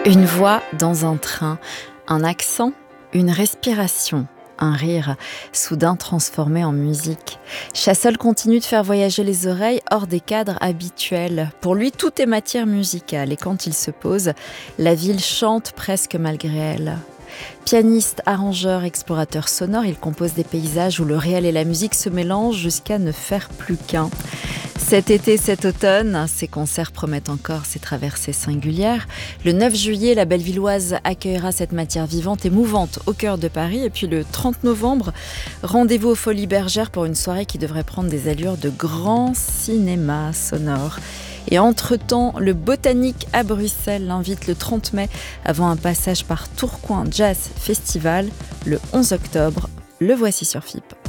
Une voix dans un train, un accent, une respiration, un rire, soudain transformé en musique. Chassol continue de faire voyager les oreilles hors des cadres habituels. Pour lui, tout est matière musicale et quand il se pose, la ville chante presque malgré elle. Pianiste, arrangeur, explorateur sonore, il compose des paysages où le réel et la musique se mélangent jusqu'à ne faire plus qu'un. Cet été, cet automne, ses concerts promettent encore ses traversées singulières. Le 9 juillet, la Bellevilloise accueillera cette matière vivante et mouvante au cœur de Paris. Et puis le 30 novembre, rendez-vous aux Folies Bergères pour une soirée qui devrait prendre des allures de grand cinéma sonore. Et entre-temps, le Botanique à Bruxelles l'invite le 30 mai avant un passage par Tourcoing Jazz Festival le 11 octobre. Le voici sur FIP.